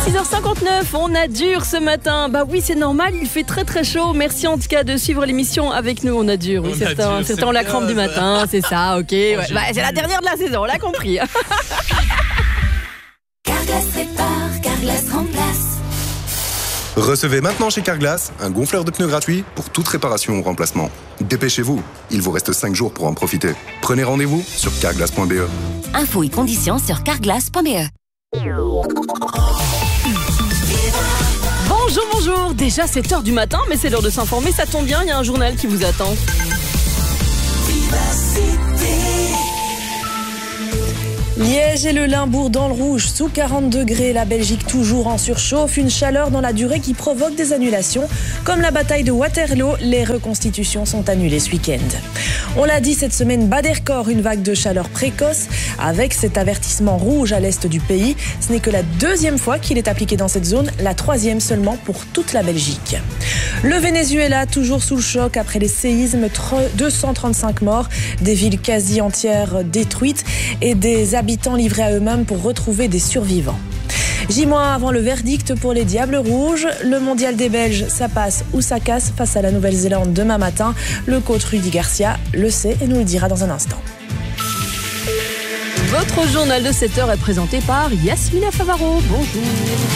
6h59, on a dur ce matin. Bah oui, c'est normal, il fait très très chaud. Merci en tout cas de suivre l'émission avec nous. On a dur, oui, certains ont la crampe du matin, c'est ça, ok. Ouais. Bah, c'est la dernière de la saison, on l'a compris. Carglass répare, Carglass remplace. Recevez maintenant chez Carglass un gonfleur de pneus gratuit pour toute réparation ou remplacement. Dépêchez-vous, il vous reste 5 jours pour en profiter. Prenez rendez-vous sur carglass.be. Infos et conditions sur carglass.be. Bonjour, déjà 7h du matin, mais c'est l'heure de s'informer, ça tombe bien, il y a un journal qui vous attend. Liège et le Limbourg dans le rouge, sous 40 degrés, la Belgique toujours en surchauffe, une chaleur dans la durée qui provoque des annulations. Comme la bataille de Waterloo, les reconstitutions sont annulées ce week-end. On l'a dit, cette semaine bat des records, une vague de chaleur précoce. Avec cet avertissement rouge à l'est du pays, ce n'est que la deuxième fois qu'il est appliqué dans cette zone, la troisième seulement pour toute la Belgique. Le Venezuela, toujours sous le choc après les séismes, 235 morts, des villes quasi entières détruites et des habitants livrés à eux-mêmes pour retrouver des survivants. J- avant le verdict pour les Diables Rouges, le mondial des Belges, ça passe ou ça casse face à la Nouvelle-Zélande demain matin. Le coach Rudy Garcia le sait et nous le dira dans un instant. Votre journal de 7h est présenté par Yasmina Favaro. Bonjour.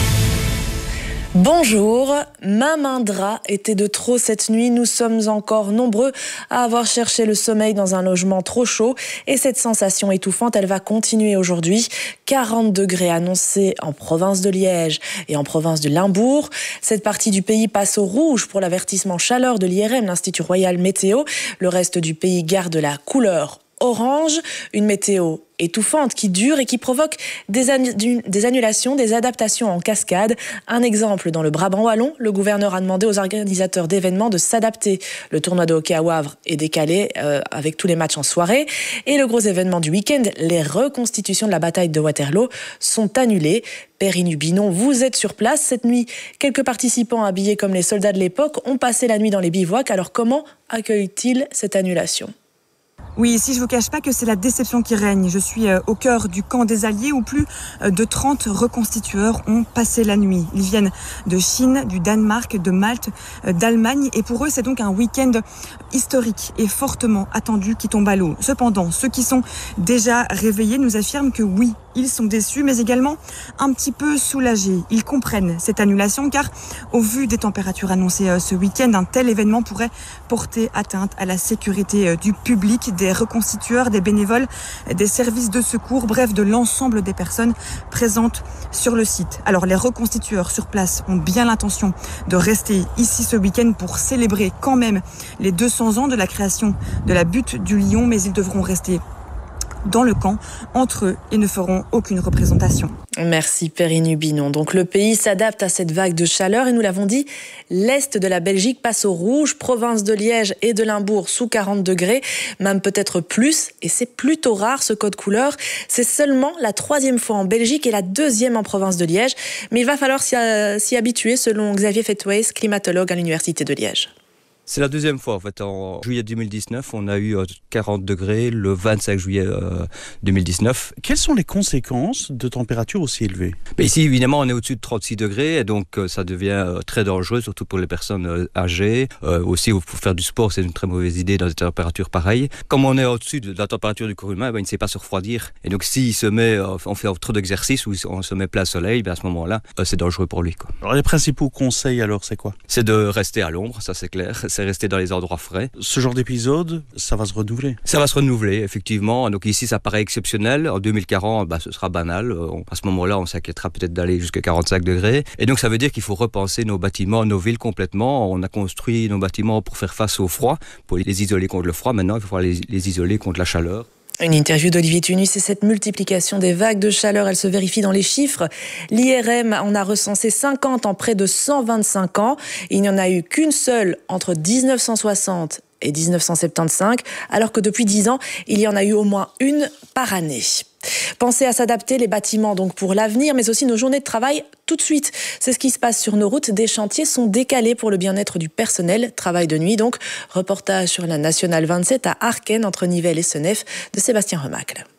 Bonjour, ma main drap était de trop cette nuit. Nous sommes encore nombreux à avoir cherché le sommeil dans un logement trop chaud et cette sensation étouffante, elle va continuer aujourd'hui. 40 degrés annoncés en province de Liège et en province de Limbourg. Cette partie du pays passe au rouge pour l'avertissement chaleur de l'IRM, l'Institut Royal Météo. Le reste du pays garde la couleur orange, une météo étouffante qui dure et qui provoque des annulations, des adaptations en cascade. Un exemple dans le Brabant wallon, le gouverneur a demandé aux organisateurs d'événements de s'adapter. Le tournoi de hockey à Wavre est décalé avec tous les matchs en soirée. Et le gros événement du week-end, les reconstitutions de la bataille de Waterloo, sont annulées. Perrine Hubinon, vous êtes sur place cette nuit. Quelques participants habillés comme les soldats de l'époque ont passé la nuit dans les bivouacs. Alors comment accueillent-ils cette annulation ? Oui, ici, je ne vous cache pas que c'est la déception qui règne. Je suis au cœur du camp des Alliés où plus de 30 reconstitueurs ont passé la nuit. Ils viennent de Chine, du Danemark, de Malte, d'Allemagne. Et pour eux, c'est donc un week-end historique et fortement attendu qui tombe à l'eau. Cependant, ceux qui sont déjà réveillés nous affirment que oui, ils sont déçus, mais également un petit peu soulagés. Ils comprennent cette annulation car, au vu des températures annoncées ce week-end, un tel événement pourrait porter atteinte à la sécurité du public, des reconstitueurs, des bénévoles, des services de secours, bref, de l'ensemble des personnes présentes sur le site. Alors, les reconstitueurs sur place ont bien l'intention de rester ici ce week-end pour célébrer quand même les 200 ans de la création de la butte du Lion, mais ils devront rester dans le camp entre eux et ne feront aucune représentation. Merci Perrine Hubinon. Donc le pays s'adapte à cette vague de chaleur et nous l'avons dit, l'est de la Belgique passe au rouge, province de Liège et de Limbourg sous 40 degrés, même peut-être plus, et c'est plutôt rare ce code couleur. C'est seulement la 3e fois en Belgique et la 2e en province de Liège, mais il va falloir s'y habituer selon Xavier Fetways, climatologue à l'Université de Liège. C'est la 2e fois en fait. En juillet 2019, on a eu 40 degrés le 25 juillet 2019. Quelles sont les conséquences de températures aussi élevées ? Ici, évidemment, on est au-dessus de 36 degrés et donc ça devient très dangereux, surtout pour les personnes âgées. Aussi, pour faire du sport, c'est une très mauvaise idée dans des températures pareilles. Comme on est au-dessus de la température du corps humain, il ne sait pas se refroidir. Et donc, s'il se met, on fait trop d'exercice ou on se met plein soleil, à ce moment-là, c'est dangereux pour lui, quoi. Alors, les principaux conseils, alors, c'est quoi ? C'est de rester à l'ombre, ça c'est clair. C'est rester dans les endroits frais. Ce genre d'épisode, ça va se renouveler ? Ça va se renouveler, effectivement. Donc ici, ça paraît exceptionnel. En 2040, ce sera banal. À ce moment-là, on s'inquiétera peut-être d'aller jusqu'à 45 degrés. Et donc, ça veut dire qu'il faut repenser nos bâtiments, nos villes complètement. On a construit nos bâtiments pour faire face au froid, pour les isoler contre le froid. Maintenant, il faut les isoler contre la chaleur. Une interview d'Olivier Tunus et cette multiplication des vagues de chaleur, elle se vérifie dans les chiffres. L'IRM en a recensé 50 en près de 125 ans. Il n'y en a eu qu'une seule entre 1960 et 1975, alors que depuis 10 ans, il y en a eu au moins une par année. Pensez à s'adapter, les bâtiments donc pour l'avenir, mais aussi nos journées de travail tout de suite. C'est ce qui se passe sur nos routes. Des chantiers sont décalés pour le bien-être du personnel. Travail de nuit donc. Reportage sur la Nationale 27 à Arken, entre Nivelles et Senef, de Sébastien Remacle.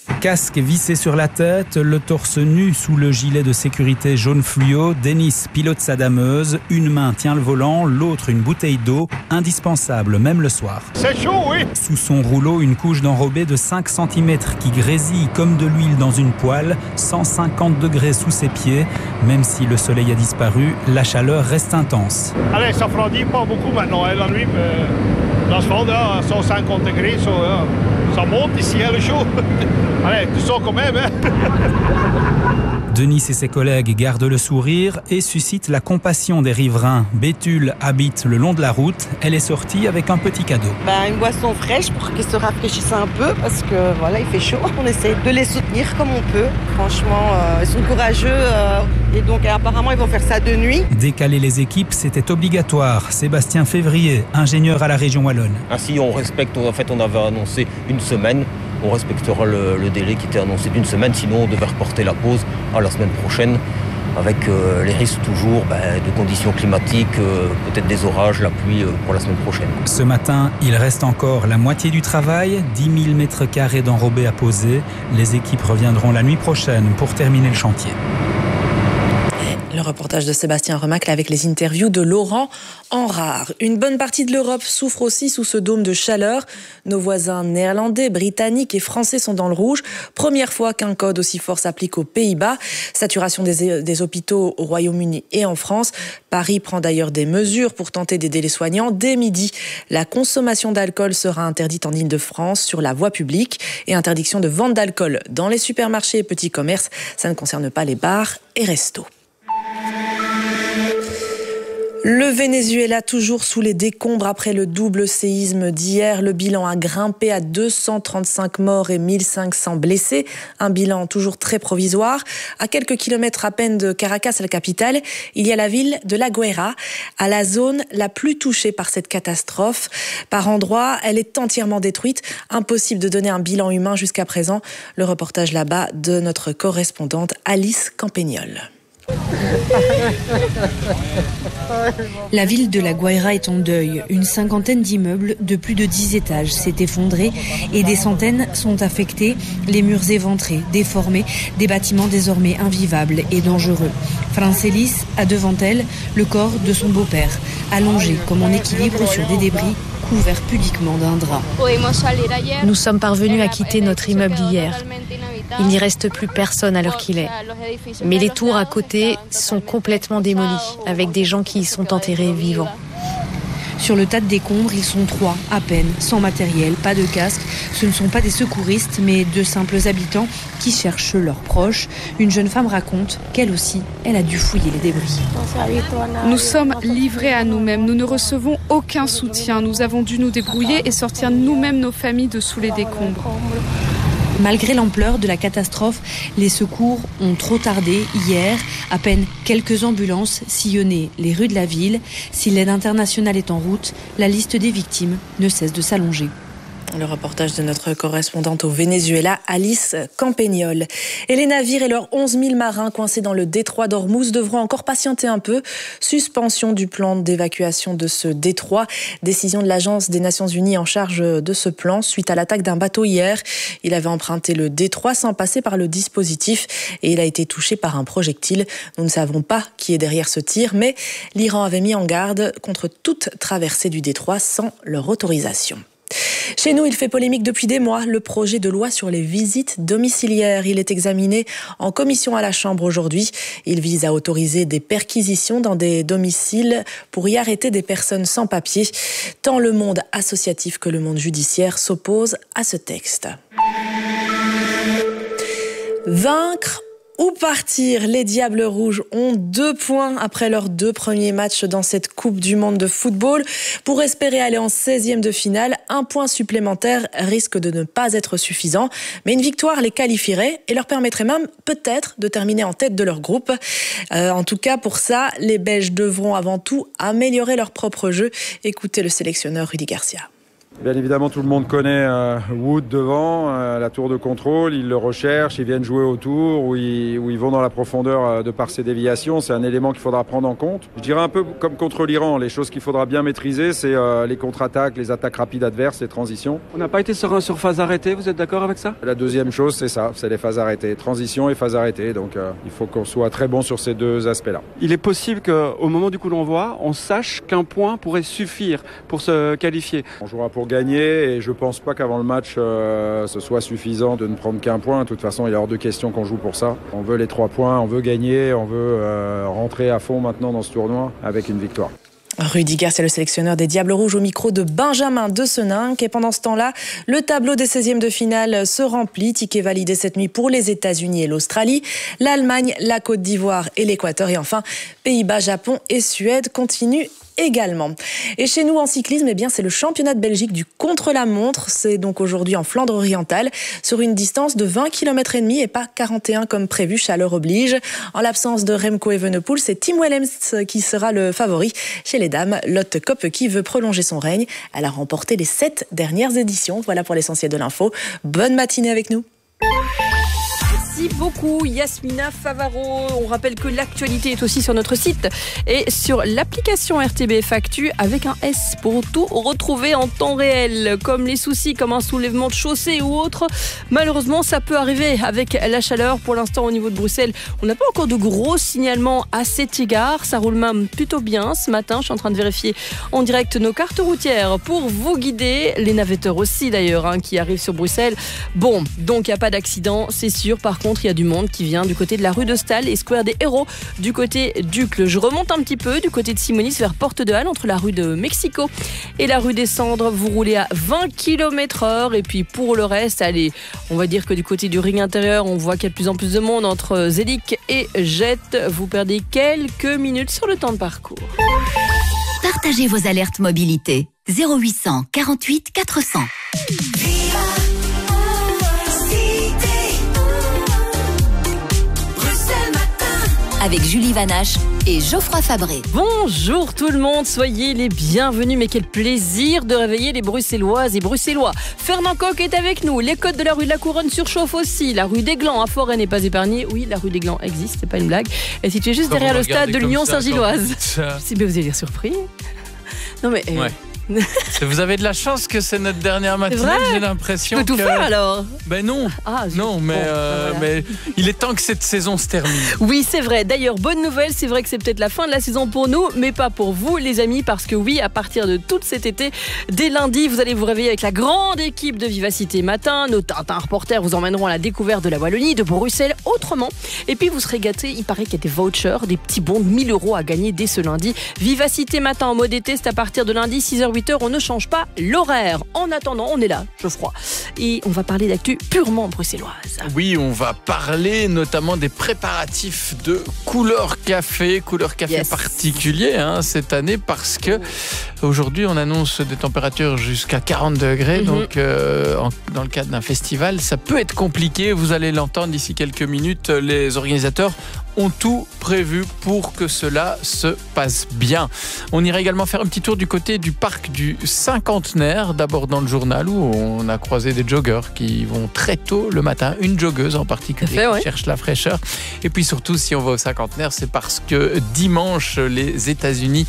Casque vissé sur la tête, le torse nu sous le gilet de sécurité jaune fluo, Denis pilote sa dameuse, une main tient le volant, l'autre une bouteille d'eau, indispensable même le soir. C'est chaud, oui. Sous son rouleau, une couche d'enrobé de 5 cm qui grésille comme de l'huile dans une poêle, 150 degrés sous ses pieds. Même si le soleil a disparu, la chaleur reste intense. Allez, ça refroidit pas beaucoup maintenant, la nuit, mais l'asphalte, 150 degrés, ça monte ici, le chaud. Allez, tu sors quand même, hein. Denis et ses collègues gardent le sourire et suscitent la compassion des riverains. Béthule habite le long de la route. Elle est sortie avec un petit cadeau. Une boisson fraîche pour qu'ils se rafraîchissent un peu parce que voilà, il fait chaud. On essaie de les soutenir comme on peut. Franchement, ils sont courageux et donc apparemment ils vont faire ça de nuit. Décaler les équipes, c'était obligatoire. Sébastien Février, ingénieur à la région wallonne. Ainsi, on respecte. En fait, on avait annoncé une semaine. On respectera le délai qui était annoncé d'une semaine, sinon on devait reporter la pause à la semaine prochaine avec les risques toujours de conditions climatiques, peut-être des orages, la pluie pour la semaine prochaine. Ce matin, il reste encore la moitié du travail, 10 000 mètres carrés d'enrobés à poser. Les équipes reviendront la nuit prochaine pour terminer le chantier. Le reportage de Sébastien Remacle avec les interviews de Laurent Enrard. Une bonne partie de l'Europe souffre aussi sous ce dôme de chaleur. Nos voisins néerlandais, britanniques et français sont dans le rouge. Première fois qu'un code aussi fort s'applique aux Pays-Bas. Saturation des hôpitaux au Royaume-Uni et en France. Paris prend d'ailleurs des mesures pour tenter d'aider les soignants. Dès midi, la consommation d'alcool sera interdite en Île-de-France sur la voie publique et interdiction de vente d'alcool dans les supermarchés et petits commerces. Ça ne concerne pas les bars et restos. Le Venezuela toujours sous les décombres après le double séisme d'hier. Le bilan a grimpé à 235 morts et 1500 blessés. Un bilan toujours très provisoire. À quelques kilomètres à peine de Caracas, la capitale, il y a la ville de La Guaira, à la zone la plus touchée par cette catastrophe. Par endroits, elle est entièrement détruite. Impossible de donner un bilan humain jusqu'à présent. Le reportage là-bas de notre correspondante Alice Campagnol. La ville de La Guaira est en deuil. Une cinquantaine d'immeubles de plus de 10 étages s'est effondré et des centaines sont affectés, les murs éventrés, déformés, des bâtiments désormais invivables et dangereux. Francelis a devant elle le corps de son beau-père, allongé comme en équilibre sur des débris, couvert pudiquement d'un drap. Nous sommes parvenus à quitter notre immeuble hier. Il n'y reste plus personne à l'heure qu'il est. Mais les tours à côté sont complètement démolies, avec des gens qui y sont enterrés vivants. Sur le tas de décombres, ils sont 3, à peine, sans matériel, pas de casque. Ce ne sont pas des secouristes, mais de simples habitants qui cherchent leurs proches. Une jeune femme raconte qu'elle aussi, elle a dû fouiller les débris. Nous sommes livrés à nous-mêmes. Nous ne recevons aucun soutien. Nous avons dû nous débrouiller et sortir nous-mêmes nos familles de sous les décombres. Malgré l'ampleur de la catastrophe, les secours ont trop tardé hier. À peine quelques ambulances sillonnaient les rues de la ville. Si l'aide internationale est en route, la liste des victimes ne cesse de s'allonger. Le reportage de notre correspondante au Venezuela, Alice Campagnol. Et les navires et leurs 11 000 marins coincés dans le détroit d'Ormuz devront encore patienter un peu. Suspension du plan d'évacuation de ce détroit. Décision de l'Agence des Nations Unies en charge de ce plan suite à l'attaque d'un bateau hier. Il avait emprunté le détroit sans passer par le dispositif et il a été touché par un projectile. Nous ne savons pas qui est derrière ce tir, mais l'Iran avait mis en garde contre toute traversée du détroit sans leur autorisation. Chez nous, il fait polémique depuis des mois. Le projet de loi sur les visites domiciliaires. Il est examiné en commission à la Chambre aujourd'hui. Il vise à autoriser des perquisitions dans des domiciles pour y arrêter des personnes sans papier. Tant le monde associatif que le monde judiciaire s'opposent à ce texte. Vaincre ou partir, les Diables Rouges ont 2 points après leurs 2 premiers matchs dans cette Coupe du Monde de football. Pour espérer aller en 16e de finale, un point supplémentaire risque de ne pas être suffisant. Mais une victoire les qualifierait et leur permettrait même peut-être de terminer en tête de leur groupe. En tout cas, pour ça, les Belges devront avant tout améliorer leur propre jeu. Écoutez le sélectionneur Rudy Garcia. Bien évidemment, tout le monde connaît Wood devant, la tour de contrôle, ils le recherchent, ils viennent jouer autour, où ils vont dans la profondeur de par ses déviations. C'est un élément qu'il faudra prendre en compte. Je dirais un peu comme contre l'Iran, les choses qu'il faudra bien maîtriser, c'est les contre-attaques, les attaques rapides adverses, les transitions. On n'a pas été sur phase arrêtée, vous êtes d'accord avec ça? La deuxième chose, c'est ça, c'est les phases arrêtées, transition et phase arrêtée. Donc il faut qu'on soit très bon sur ces deux aspects-là. Il est possible qu'au moment du coup d'envoi, on sache qu'un point pourrait suffire pour se qualifier. On jouera pour gagner et je pense pas qu'avant le match ce soit suffisant de ne prendre qu'un point. De toute façon, il est hors de question qu'on joue pour ça. On veut les 3 points, on veut gagner, on veut rentrer à fond maintenant dans ce tournoi avec une victoire. Rudy Garcia, le sélectionneur des Diables Rouges, au micro de Benjamin de Seninck. Et pendant ce temps-là, le tableau des 16e de finale se remplit. Ticket validé cette nuit pour les États-Unis et l'Australie, l'Allemagne, la Côte d'Ivoire et l'Équateur. Et enfin, Pays-Bas, Japon et Suède continuent également. Et chez nous en cyclisme, eh bien, c'est le championnat de Belgique du contre-la-montre. C'est donc aujourd'hui en Flandre orientale, sur une distance de 20 km et demi et pas 41 comme prévu, chaleur oblige. En l'absence de Remco Evenepoel, c'est Tim Willems qui sera le favori. Chez les dames, Lotte Kopecky veut prolonger son règne. Elle a remporté les 7 dernières éditions. Voilà pour l'essentiel de l'info. Bonne matinée avec nous. Merci beaucoup Yasmina Favaro. On rappelle que l'actualité est aussi sur notre site et sur l'application RTBF Actu avec un S pour tout retrouver en temps réel, comme les soucis, comme un soulèvement de chaussée ou autre. Malheureusement, ça peut arriver avec la chaleur. Pour l'instant, au niveau de Bruxelles, on n'a pas encore de gros signalements à cet égard. Ça roule même plutôt bien ce matin. Je suis en train de vérifier en direct nos cartes routières pour vous guider. Les navetteurs aussi d'ailleurs qui arrivent sur Bruxelles. Bon, donc il n'y a pas d'accident, c'est sûr. Par contre, il y a du monde qui vient du côté de la rue de Staël et Square des Héros du côté d'Uccle. Je remonte un petit peu du côté de Simonis vers Porte de Halle entre la rue de Mexico et la rue des Cendres. Vous roulez à 20 km/h et puis pour le reste, allez, on va dire que du côté du ring intérieur, on voit qu'il y a de plus en plus de monde entre Zélic et Jette. Vous perdez quelques minutes sur le temps de parcours. Partagez vos alertes mobilité. 0800 48 400. Avec Julie Vanache et Geoffroy Fabré. Bonjour tout le monde, soyez les bienvenus. Mais quel plaisir de réveiller les Bruxelloises et Bruxellois. Fernand Coq est avec nous. Les côtes de la rue de la Couronne surchauffent aussi. La rue des Glands à Forêt n'est pas épargnée. Oui, la rue des Glands existe, c'est pas une blague. Elle est située juste derrière le stade de l'Union Saint-Gilloise. Si, mais vous allez dire surpris. Non mais... Ouais. Vous avez de la chance que c'est notre dernière matinée, j'ai l'impression. Tu peux tout faire alors? Ben non, non, mais, mais il est temps que cette saison se termine. Oui, c'est vrai. D'ailleurs, bonne nouvelle, c'est vrai que c'est peut-être la fin de la saison pour nous, mais pas pour vous, les amis, parce que oui, à partir de tout cet été, dès lundi, vous allez vous réveiller avec la grande équipe de Vivacité Matin. Nos Tintins reporters vous emmèneront à la découverte de la Wallonie, de Bruxelles, autrement. Et puis, vous serez gâtés. Il paraît qu'il y a des vouchers, des petits bons de 1 000 € à gagner dès ce lundi. Vivacité Matin en mode été, c'est à partir de lundi, 6h, 8h, on ne change pas l'horaire. En attendant, on est là, Geoffroy. Et on va parler d'actu purement bruxelloise. Oui, on va parler notamment des préparatifs de couleur café particulier cette année, parce que aujourd'hui on annonce des températures jusqu'à 40 degrés. Donc dans le cadre d'un festival, ça peut être compliqué. Vous allez l'entendre d'ici quelques minutes. Les organisateurs ont tout prévu pour que cela se passe bien. On ira également faire un petit tour du côté du parc du Cinquantenaire, d'abord dans le journal où on a croisé des joggeurs qui vont très tôt le matin, une joggeuse en particulier qui cherche la fraîcheur. Et puis surtout, si on va au Cinquantenaire, c'est parce que dimanche, les États-Unis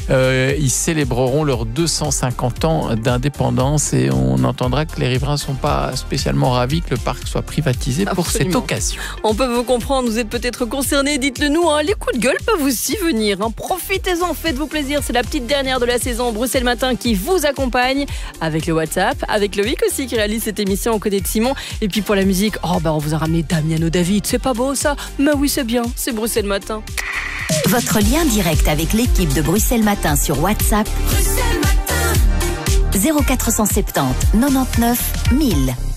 ils célébreront leurs 250 ans d'indépendance et on entendra que les riverains ne sont pas spécialement ravis que le parc soit privatisé pour cette occasion. On peut vous comprendre, vous êtes peut-être concernés, dites-le nous, les coups de gueule peuvent aussi venir. Profitez-en, faites-vous plaisir, c'est la petite dernière de la saison Bruxelles Matin qui vous accompagne avec le WhatsApp, avec Loïc aussi qui réalise cette émission aux côtés de Simon. Et puis pour la musique, on vous a ramené Damiano David, c'est pas beau ça? Mais oui, c'est bien, c'est Bruxelles Matin. Votre lien direct avec l'équipe de Bruxelles Matin sur WhatsApp. 0470 99 1000.